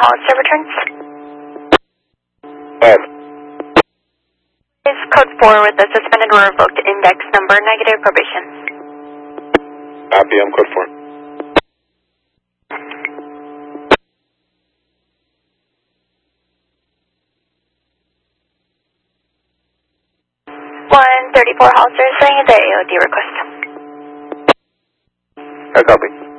Hollister returns. Yes. Is code 4 with the suspended or revoked index number, negative probation. Copy, I'm code 4. Hollister saying the AOD request. I copy.